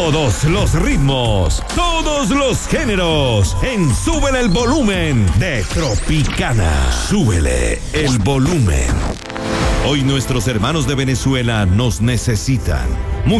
Todos los ritmos, todos los géneros, en Súbele el Volumen de Tropicana. Súbele el volumen. Hoy nuestros hermanos de Venezuela nos necesitan.